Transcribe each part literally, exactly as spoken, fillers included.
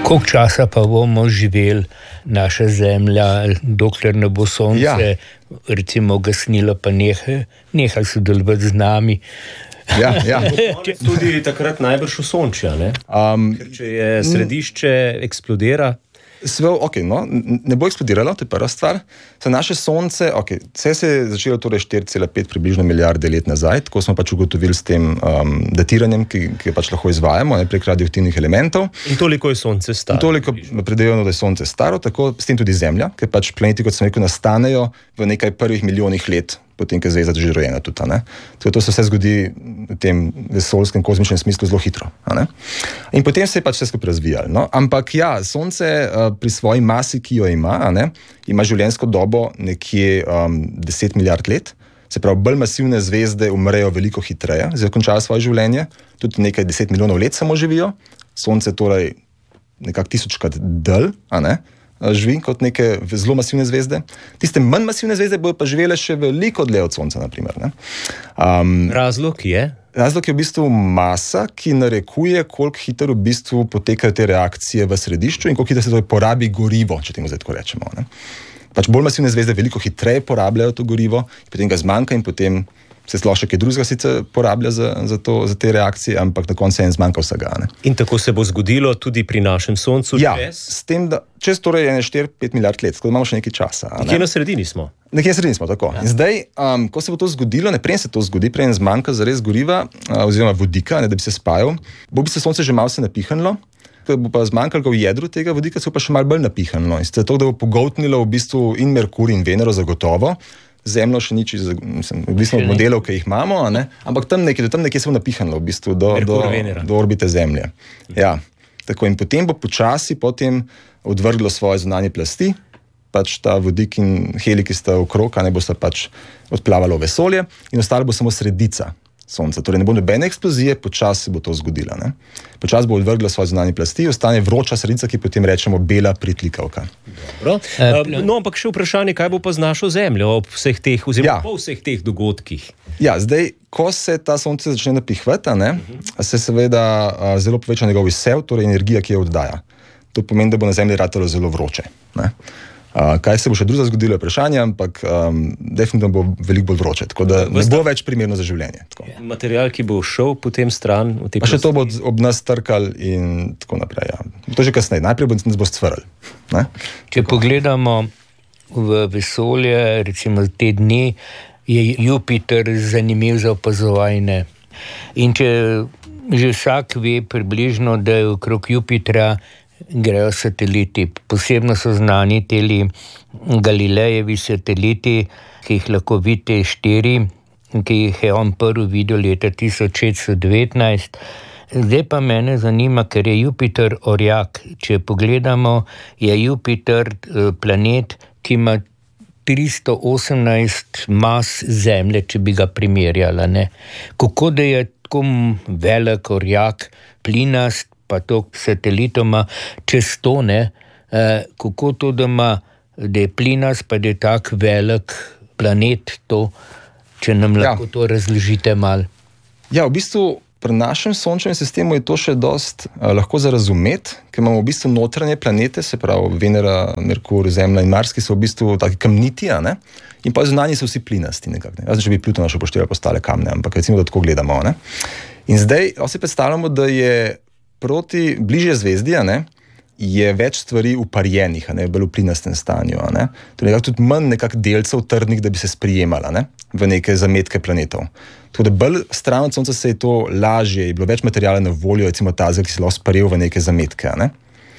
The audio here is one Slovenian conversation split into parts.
Koliko časa pa bomo živeli naša zemlja, dokler ne bo sonce, ja. recimo gasnilo, pa neha, neha sodelovati z nami. Ja, ja. Tudi takrat najbrž v sončja, ne? Um, Ker če je središče eksplodira. Sve, okay, no, ne bo eksplodiralo, to je prva stvar. Za naše sonce, okay, vse se je začelo torej štiri cela pet približno milijarde let nazaj, tako smo pač ugotovili s tem um, datiranjem, ki, ki pač lahko izvajamo, ne, prek radioaktivnih elementov. In toliko je sonce staro. In toliko predvidevamo, da je sonce staro, tako s tem tudi Zemlja, ker pač planeti, kot sem rekel, nastanejo v nekaj prvih milijonih let, potem, ker je Zvezda že rojena tudi. Tako to se vse zgodi v tem vesoljskem, kozmičnem smislu zelo hitro. In potem se je pač vse skupaj razvijalo. No? Ampak ja, sonce uh, pri svoji masi, ki jo ima, ne, ima življenjsko dobo nekje um, deset milijard let. Se pravi, bolj masivne zvezde umrejo veliko hitreje, zdaj končajo svoje življenje, tudi nekaj deset milijonov let samo živijo. Sonce torej nekako tisočkrat dlje, a ne? živi kot neke zelo masivne zvezde. Tiste manj masivne zvezde bodo pa živele še veliko dlje od Sonca, naprimer. Ne? Um, Razlog je? Razlog je v bistvu masa, ki narekuje, koliko hitro v bistvu potekajo te reakcije v središču in koliko hitro se to porabi gorivo, če temu zdaj tako rečemo. Ne? Pač bolj masivne zvezde veliko hitreje porabljajo to gorivo, potem ga zmanjka in potem se sploh še kaj drugega sicer porablja za, za, to, za te reakcije, ampak na koncu se en zmanjka vsega. Ne? In tako se bo zgodilo tudi pri našem soncu? Ja, čez? S tem, da čez torej je štiri pet milijard let, tako da imamo še nekaj časa. Ne? Nekje na sredini smo. Nekje na sredini smo, tako. Ja. In zdaj, um, ko se bo to zgodilo, ne preden se to zgodi, preden zmanjka zares goriva, uh, oziroma vodika, ne, da bi se spajal, bo bi se sonce že malo se napihnilo, bo pa zmanjkalo v jedru tega vodika, se bo pa še malo bolj napihnilo. In zato, da bo pogoltnilo v bistvu in Merkur in Venero zagotovo, Zemljo še nič, mislim, odvisno od modelov, ki jih imamo, ne? Ampak tam nekje, tam nekje se bo napihnilo v bistvu do, do, do orbite Zemlje. Ja, tako in potem bo počasi potem odvrglo svoje zunanje plasti, pač ta vodik in helij, ki sta okrog, ne bo sta pač odplavalo v vesolje in ostala bo samo sredica Sonca. Torej ne bo nobene eksplozije, počasi se bo to zgodilo. Ne? Počasi bo odvrgla svoje zunanje plasti, ostane vroča sredica, ki potem rečemo bela pritlikavka. Dobro. No, ampak še vprašanje, kaj bo pa z našo Zemljo ob vseh teh, oziroma ja. po vseh teh dogodkih? Ja, zdaj, ko se ta Sonce začne napihvati, ne, uh-huh. se seveda a, zelo poveča njegov izsev, torej energija, ki jo oddaja. To pomeni, da bo na Zemlji ratalo zelo vroče. Ne? Uh, kaj se bo še drugo zgodilo, je vprašanje, ampak um, definitivno bo veliko bolj vroče, tako da ne bo več primerno za življenje. Tako. Material, ki bo šel potem stran... Pa še to bo ob, ob nas trkal in tako naprej. Ja. To že kasneje, najprej bo nas bo stvrl. Ne? Če tako. Pogledamo v vesolje, recimo te dni, je Jupiter zanimiv za opazovanje. In če že vsak ve približno, da je okrog Jupitra grejo sateliti. Posebno so znani teli Galilejevi sateliti, ki jih lahko vidite štiri, ki jih je on prvi videl leta tisoč šeststo devetnajst. Zdaj pa mene zanima, ker je Jupiter orjak. Če pogledamo, je Jupiter planet, ki ima tristo osemnajst mas Zemlje, če bi ga primerjala. Ne? Kako da je tako velik orjak, plinast, pa to satelitoma čez to, ne, eh, kako to, da ima, da je plinast, pa da je tak velik planet to, če nam ja. lahko to razložite malo. Ja, v bistvu pri našem sončnem sistemu je to še dost eh, lahko za razumeti, ker imamo v bistvu notranje planete, se pravi Venera, Merkur, Zemlja in Mars, ki so v bistvu taki kamniti, ne, in pa zunanji so vsi plinasti nekako. Ne. Jaz, če bi Plutona še upoštevali postale kamne, ampak recimo, da tako gledamo. Ne. In zdaj si predstavljamo, da je proti bližje zvezdi, ne, je več stvari uparjenih, ne, bolj v plinastem stanju. Ne. To je nekako tudi manj nekak delcev trdnih, da bi se sprijemala, ne, v neke zametke planetov. Tako da bolj stran od Sonca se je to lažje, je bilo več materijala na voljo, recimo tazga, ki se lahko sprejel v neke zametke. Ne.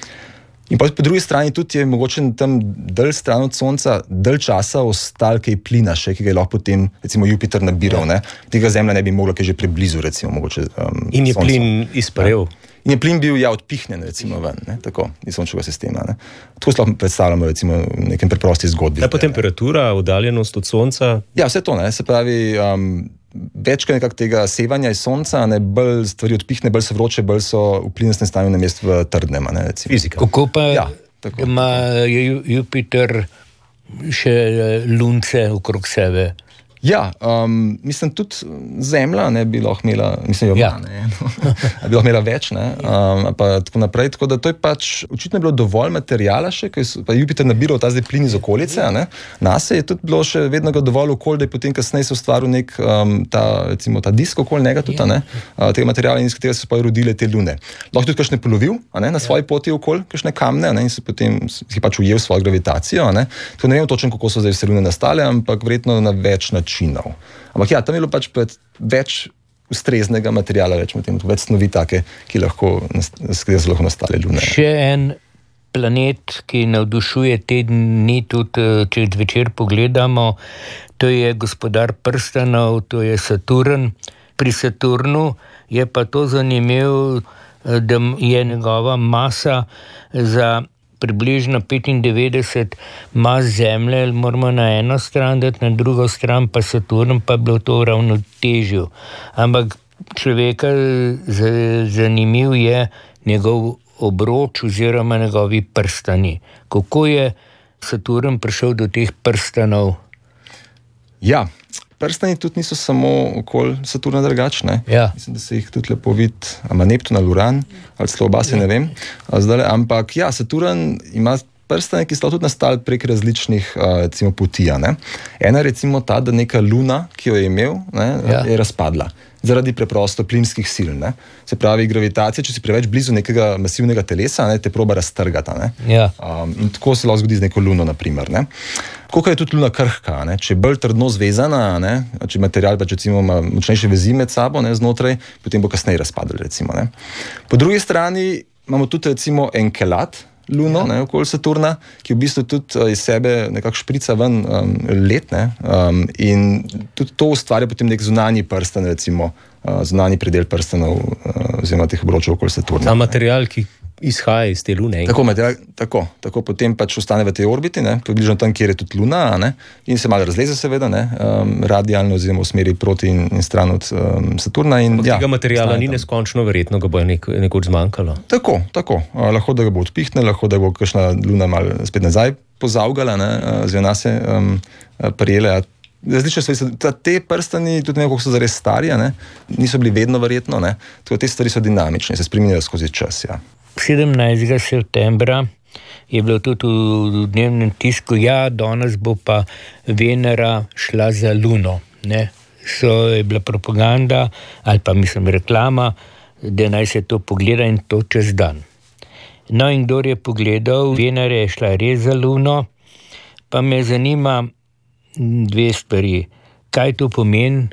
In pa po drugi strani tudi je mogoče tam dalj stran od Sonca dalj časa ostal kaj plina še, ki ga je lahko potem recimo Jupiter nabiral. Ja. Tega Zemlja ne bi mogla, kaj že preblizu recimo mogoče um, In je Soncu. Plin izparel. Ja. In je plin bil ja odpihnjen recimo ven, ne, tako, iz sončnega sistema. Ne. Tako se lahko predstavljamo recimo v nekem preprosti zgodbi. Da pa temperatura, oddaljenost od Sonca? Ja, vse to, ne, se pravi, um, večkrat nekak tega sevanja iz Sonca, ne, bolj stvari odpihne, bolj so vroče, bolj so v plinastem stanju namesto v trdnem, ne, recimo. Fizika. Kako pa ja, tako. Ima Jupiter še lunce okrog sebe? Ja, um, mislim, tudi Zemlja ne bi lahko imela, mislim, jo Ja. ima, ne, no, bi lahko imela več, ne, um, pa tako naprej, tako da to je pač, očitno je bilo dovolj materijala še, ker je pa Jupiter nabiral ta zdaj plin iz okolice, a ne, nase je tudi bilo še vedno ga dovolj okolj, da je potem kasneje se ustvaril nek, um, ta, recimo, ta disk okoli njega tudi, a ne, uh, tega materijala, in iz katerega so pa rodile te lune. Lahko tudi kakšne polovil, a ne, na svoji poti okoli, kakšne kamne, a ne, in se potem si pač ujel svojo gravitacijo, a ne, tako ne vem točno, kako so zdaj vse lune nastale, ampak verjetno na več načinov. Ampak ja, tam je bilo pač več ustreznega materijala, rečemo temu, več snovi take, ki lahko, s katerih so lahko nastale lune. Še en planet, ki navdušuje te dni, tudi če zvečer pogledamo, to je gospodar prstanov, to je Saturn. Pri Saturnu je pa to zanimivo, da je njegova masa za približno petindevetdeset mas Zemlje, moramo na eno stran dati, na drugo stran pa Saturn, pa bilo to ravnotežje. Ampak človeka zanimiv je njegov obroč oziroma njegovi prstani. Kako je Saturn prišel do teh prstanov? Ja, prstani tudi niso samo okoli Saturna drugačne. Ja. Mislim, da se jih tudi lepo vidi, ama Neptun ali Uran, ali celo oba se ne vem. Zdaj, ampak ja, Saturn ima prstane, ki so tudi nastali prek različnih recimo, poti. Ne? Ena je recimo ta, da neka luna, ki jo je imel, ne, ja. je razpadla. Zaradi preprosto plinskih sil. Ne? Se pravi, gravitacija, če si preveč blizu nekega masivnega telesa, ne, te proba raztrgata. Ne? Ja. Um, in tako se lahko zgodi z neko luno, naprimer. Ne? Koliko je tudi luna krhka, ne? Če je bolj trdno zvezana, ne? Če material pač recimo ima močnejše vezi med sabo, ne, znotraj, potem bo kasneje razpadel. Recimo, ne? Po drugi strani imamo tudi recimo enkelat, luno, ne, okoli Saturna, ki v bistvu tudi uh, iz sebe nekako šprica ven um, let, ne, um, in tudi to ustvarja potem nek zunanji prsten, recimo uh, zunanji predel prstenov uh, oziroma teh obročev okoli Saturna. Ta material, ki izhaja iz te lune. Tako, material, tako, tako potem pač ostane v tej orbiti, ne, približno tam, kjer je tudi luna, ne, in se malo razleze seveda, ne, um, radialno oziroma v smeri proti in, in stran od um, Saturna. In, ja, tega materiala ni neskončno, verjetno ga bo nek, nekoč zmanjkalo. Tako, tako. Uh, lahko da ga bo odpihnil, lahko da bo kakšna luna malo spet nazaj pozavgala, ne, oziroma se um, prijele. Različne stvari, te prstani, tudi ne vem, koliko so zares stari, ne, niso bili vedno verjetno, ne, tako te stvari so dinamične, se spreminjajo skozi čas, ja. sedemnajstega septembra je bilo tudi v dnevnem tisku, ja, danes bo pa Venera šla za luno. Ne? So je bila propaganda, ali pa mislim reklama, da naj se to pogleda in to čez dan. No in kdor je pogledal, Venera je šla res za luno, pa me zanima dve stvari. Kaj to pomeni,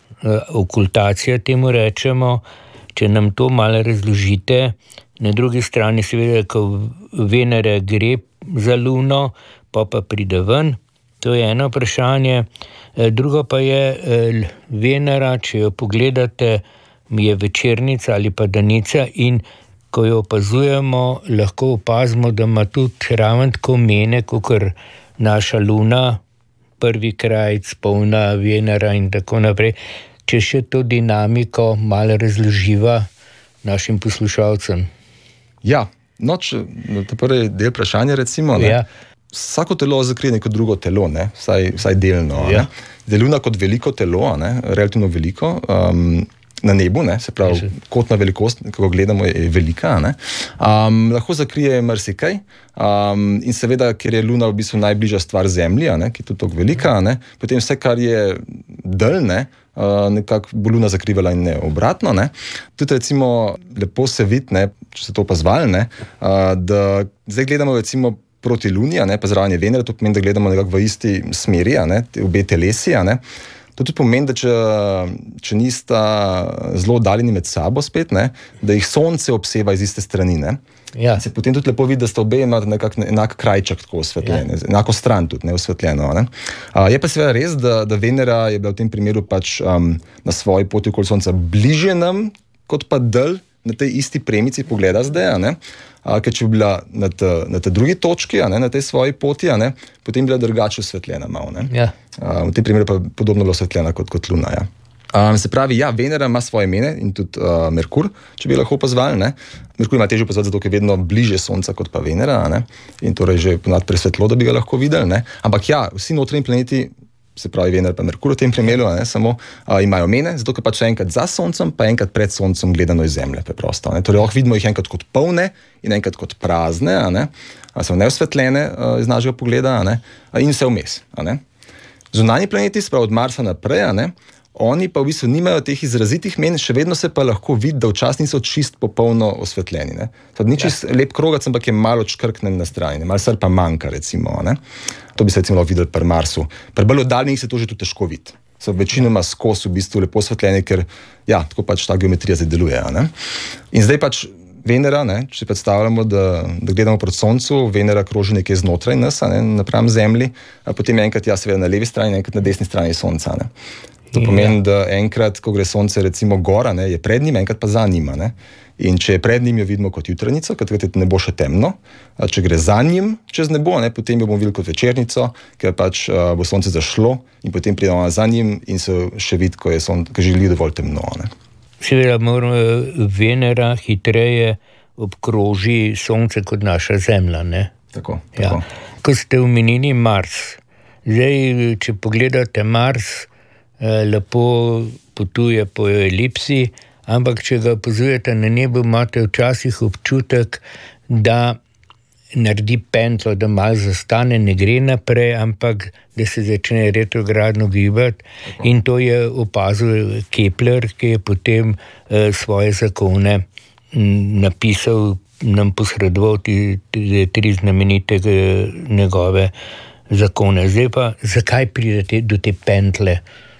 okultacija temu rečemo, če nam to malo razložite. Na drugi strani seveda, ko Venera gre za luno, pa pa pride ven, to je eno vprašanje. Drugo pa je Venera, če jo pogledate, je večernica ali pa danica in ko jo opazujemo, lahko opazimo, da ima tudi raven tako mene, kakor naša luna, prvi krajc, polna Venera in tako naprej. Če še to dinamiko malo razloživa našim poslušalcem. Ja, no, če te prvi del vprašanja recimo, ne, ja. Vsako telo zakrije neko drugo telo, ne, vsaj, vsaj delno. Ja. Ne. Luna kot veliko telo, ne, relativno veliko, um, na nebu, ne, se pravi, kotna velikost, kako gledamo, je velika, ne, um, lahko zakrije marsikaj, um, in seveda, ker je Luna v bistvu najbližja stvar Zemlji, ne, ki je tudi tako velika, ne, potem vse, kar je dalj, ne, Uh, nekako bo Luna zakrivala in ne obratno. Ne. Tudi recimo lepo se vidi, ne, če se to opazovali, ne, uh, da zdaj gledamo recimo proti Luni, ne, pa zraven je Venera, to pomeni, da gledamo nekako v isti smeri, ne, obe telesi. Ne. To tudi pomeni, da če, če nista zelo oddaljeni med sabo spet, ne, da jih Sonce obseva iz iste strani. Ne. Ja. Se potem tudi lepo vidi, da sta obe imata nekak enak krajček tako osvetljene, ja. Enako stran tudi, ne, osvetljeno. Ne. Uh, je pa seveda res, da, da Venera je bila v tem primeru pač um, na svoji poti okoli Sonca bližje nam, kot pa dalj na tej isti premici pogleda zdaj, ne. Uh, ker če bi bila na tej drugi točki, ne, na tej svoji poti, ne, potem bi bila drugače osvetljena malo. Ne. Ja. Uh, v tem primeru pa podobno bila osvetljena kot, kot Luna, ja. Um, se pravi, ja, Venera ima svoje mene in tudi uh, Merkur, če bi lahko opazovali. Ne? Merkur ima težje opazovati, zato ker je vedno bliže Sonca kot pa Venera, ne? In torej že ponad presvetlo, da bi ga lahko videli. Ne? Ampak ja, vsi notranji planeti se pravi Venera pa Merkur v tem primeru, ne, samo a, imajo mene, zato ker pač enkrat za Soncem, pa enkrat pred Soncem gledano iz Zemlje, preprosto. Ne. Torej, lahko vidimo jih enkrat kot polne in enkrat kot prazne, a ne, a so neosvetljene a, iz našega pogleda, a ne, a in vse vmes. A ne. Zunanji planeti, sprav od Marsa naprej, a ne, oni pa v bistvu nimajo teh izrazitih men, še vedno se pa lahko vidi, da včasih niso čist popolno osvetljeni. Ne. Sad ni čist ja. lep krogac, ampak je malo čkrknen na strani, ne. Malo sr pa manjka, recimo. Ne. To bi se recimo videli pri Marsu. Pri bolj oddaljenih se to že tu težko vidi. So večinoma skozi v bistvu lepo osvetljeni, ker ja, tako pač ta geometrija zdaj deluje. Ne. In zdaj pač Venera, ne, če predstavljamo, da, da gledamo proti Soncu, Venera kroži nekje znotraj nas, ne, napram Zemlji, a potem je enkrat ja, seveda na levi strani, enkrat na desni strani Sonca. Ne. To pomeni, da enkrat, ko gre Sonce recimo gora, ne, je pred njim, enkrat pa za njima. Ne. In če je pred njim, jo vidimo kot jutranico, ker ne bo še temno. A če gre za njim čez nebo, ne, potem jo bomo videli kot večernico, ker pač uh, bo Sonce zašlo in potem pridemo za njim in se še vidi, ko je son, ko želi dovolj temno. Ne. Seveda moramo Venera hitreje obkroži Sonce kot naša Zemlja. Ne? Tako, tako. Ja. Ko ste omenili Mars, zdaj, če pogledate Mars, eh, lepo potuje po elipsi, ampak če ga opazujete na nebu, imate včasih občutek, da naredi pentlo, da malo zastane, ne gre naprej, ampak da se začne retrogradno gibati. Tako. In to je opazil Kepler, ki je potem eh, svoje zakone m, napisal, nam posredoval ti, ti, tri znamenite njegove zakone. Zdaj pa, zakaj pridete do te pentle?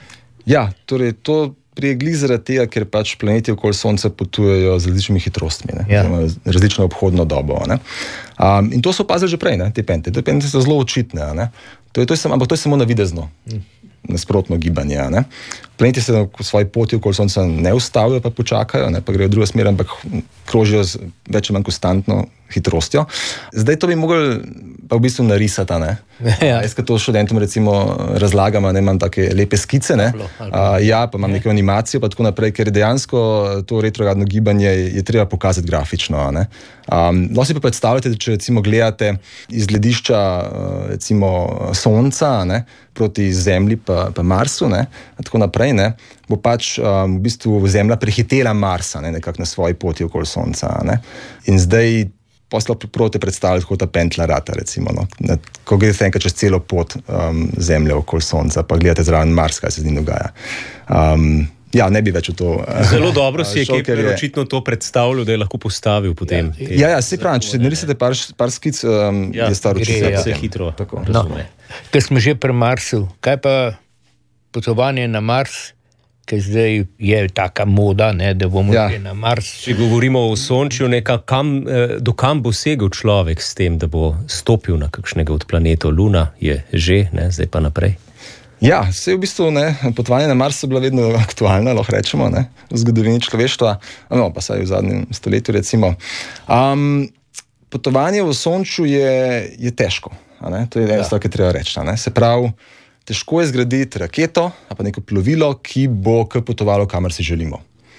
Ja, torej to prije zaradi tega, ker pač planeti okoli Sonca potujejo z različnimi hitrostmi, ne? Ja. Različno obhodno dobo. Ne? Um, in to so opazili že prej, ne? Te pente. Te pente so zelo očitne. Ne? To je, to je samo, ampak to je samo navidezno, mm. nasprotno gibanje. Ne? Planeti se na svoji poti okoli Sonca ne ustavijo, pa počakajo, ne? Pa grejo v drugo smer, ampak krožijo z več ali manj konstantno hitrostjo. Zdaj to bi mogli pa v bistvu narisati. Ne? Ja. Jaz, ko to študentom recimo razlagam, ne, imam take lepe skice, ne? A, ja, pa imam neko animacijo, pa tako naprej, ker dejansko to retrogradno gibanje je treba pokazati grafično. Ne? Um, lahko si pa predstavljate, če recimo gledate iz gledišča recimo Sonca, ne, proti Zemlji pa, pa Marsu, ne, tako naprej, ne, bo pač um, v bistvu Zemlja prehitela Marsa, ne, nekako na svoji poti okoli Sonca. Ne. In zdaj posla proti predstavljati, kako ta pentla rata, recimo, no, ne, ko gledate enkrat čez celo pot um, Zemlje okoli Sonca, pa gledate zraven Mars, kaj se z njim dogaja. Um, Ja, ne bi več v to. Zelo dobro si je Kepler očitno to predstavljal, da je lahko postavil potem. Ja, ja, ja se pravi, če se narisate par, par skic, um, ja, je staro čisto. Ja, se hitro. Tako, no, ker smo že pri Marsu, kaj pa potovanje na Mars, ker zdaj je taka moda, ne, da bomo ja. na Mars. Če govorimo o Sončju, neka, kam, do kam bo segel človek s tem, da bo stopil na kakšnega od planetov? Luna je že, ne, zdaj pa naprej. Ja, vse v bistvu ne, potovanje na Mars je bila vedno aktualna, lahko rečemo, ne, v zgodovini človeštva, no, pa saj v zadnjem stoletju recimo. Um, potovanje v Sončju je, je težko, a ne, to je eno ja. stvar, ki treba reči. Ne. Se pravi, težko je zgraditi raketo, a pa neko plovilo, ki bo potovalo, kamor si želimo.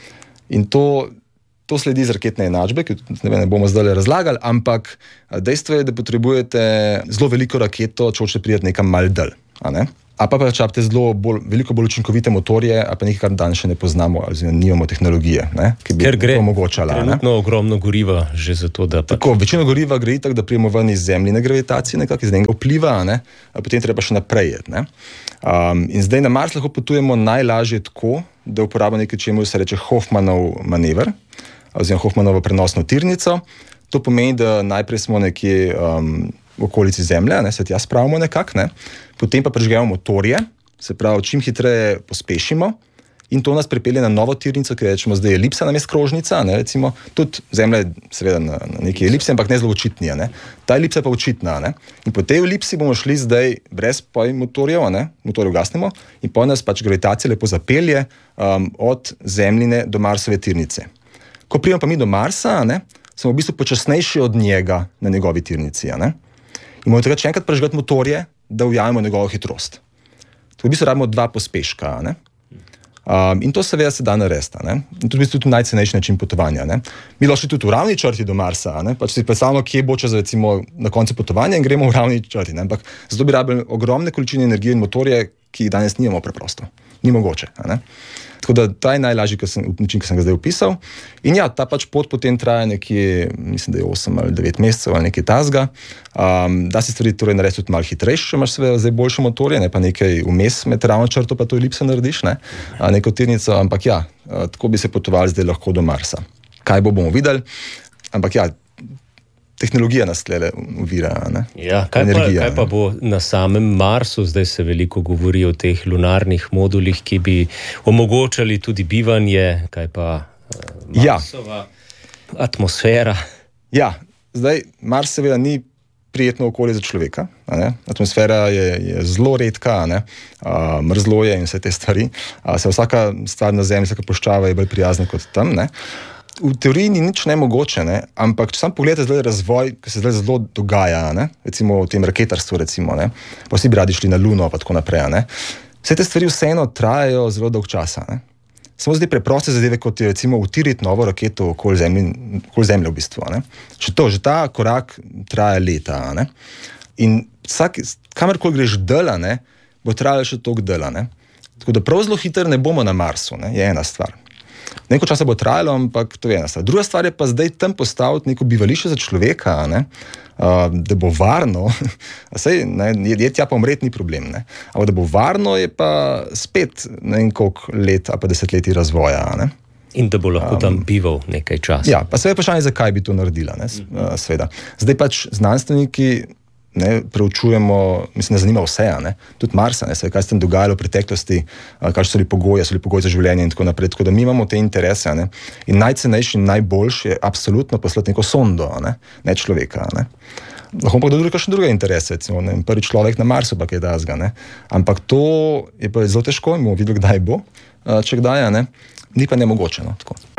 In to, to sledi iz raketne enačbe, ki ne, ne bomo zdaj razlagali, ampak dejstvo je, da potrebujete zelo veliko raketo, če hočete priti nekam mal dalj, a ne. A pa pričapite zelo bolj, veliko bolj učinkovite motorje, a pa nekaj, kar danes še ne poznamo, ali nimamo tehnologije, ne, ki bi to omogočala. Trenutno ogromno goriva že za to, da... Pač... Tako, večino goriva gre tako, da prijemo ven iz zemljine gravitacije, nekako iz njega vpliva, ne, a potem treba še naprej jet. Ne. Um, in zdaj na Mars lahko potujemo najlažje tako, da uporabimo nekaj, čemu se reče Hoffmanov manever, oziroma Hoffmanovo prenosno tirnico. To pomeni, da najprej smo nekje... Um, v okolici Zemlje, ne, se tja spravimo nekako, ne, potem pa prižgemo motorje, se pravi, čim hitreje pospešimo in to nas pripelje na novo tirnico, ki rečemo zdaj elipsa namesto krožnica, ne, recimo, tudi Zemlja je seveda na, na neki elipsi, ampak ne zelo očitnija, ne, ta elipsa je pa očitna, ne, in po tej elipsi bomo šli zdaj brez poj motorjev, ne, motorje ugasnemo in po nas pač gravitacija lepo zapelje um, od Zemljine do Marsove tirnice. Ko pridemo pa mi do Marsa, ne, smo v bistvu počasnejši od njega na njegovi tirnici, ne. In moramo takrat še enkrat prežgati motorje, da ujamemo njegovo hitrost. To v bistvu rabimo dva pospeška. Ne? Um, in to seveda se da narediti. In to je v bistvu tudi najcenejši način potovanja. Ne? Mi lahko tudi v ravni črti do Marsa, ne? Pač si predstavljamo, kje bo čez recimo na koncu potovanja in gremo v ravni črti. Ne? Ampak zato bi rabili ogromne količine energije in motorje, ki jih danes nimamo preprosto. Ni mogoče. Ne? Tako da ta je najlažji sem, način, ki sem ga zdaj opisal. In ja, ta pač pot potem traja nekje, mislim, da je osem ali devet mesecev ali nekaj tasga. Um, da si stvari torej narediti tudi malo hitrejše, če imaš zdaj boljše motorje, ne pa nekaj vmes med ravno črto, pa to elipse narediš, ne? A, neko tirnico, ampak ja, tako bi se potovali zdaj lahko do Marsa. Kaj bo, bomo videli, ampak ja, tehnologija nas tle uvira. Ja, kaj, pa, kaj pa bo na samem Marsu? Zdaj se veliko govori o teh lunarnih modulih, ki bi omogočali tudi bivanje, kaj pa uh, Marsova ja. atmosfera. Ja, zdaj Mars seveda ni prijetno okolje za človeka. Ne? Atmosfera je, je zelo redka, ne? Uh, mrzlo je in vse te stvari. Uh, se vsaka stvar na Zemlji, vsaka puščava je bolj prijazna kot tam, ne? V teoriji ni nič nemogoče, ne? Ampak če sam pogledate zdaj razvoj, ki se zdaj zelo dogaja, ne? Recimo v tem raketarstvu, recimo, ne? Pa vsi bi radi šli na Luno, pa tako naprej, ne? Vse te stvari vseeno trajajo zelo dolg časa, ne? Samo zdaj preproste zadeve, kot je recimo utiriti novo raketo okoli Zemlje, okoli Zemlje v bistvu, ne? Že to, že ta korak traja leta, ne? In vsak, kamerkoli greš dela, ne, bo trajalo še toliko dela, ne? Tako da prav zelo hitro ne bomo na Marsu, ne? Je ena stvar. Neko časa bo trajalo, ampak to je ena stvar. Druga stvar je pa zdaj tam postaviti neko bivališče za človeka, ne? Uh, da bo varno, sej, ne, je tja pa umret ni problem, ne? Ampak da bo varno je pa spet ne vem koliko let ali pa desetletij razvoja. Ne? In da bo lahko tam bival nekaj časa. Ja, pa seveda vprašanje, zakaj bi to naredila, ne? Uh, seveda. Zdaj pač znanstveniki ne, preučujemo, mislim, da zanima vse, ne? Tudi Marsa, ne? Saj, kaj se tam dogajalo v preteklosti, kaj so bili pogoji, so bili pogoji za življenje in tako naprej, tako da mi imamo te interese, ne? In najcenejši in najboljši je absolutno poslati neko sondo, ne, ne človeka. Ne? Lahko pa tudi kakšne druge interese, recimo, ne? Prvi človek na Marsu pa kaj dazga, ne? Ampak to je pa zelo težko in bomo videli, kdaj bo, če kdaj, ne? Ni pa nemogoče, no, tako.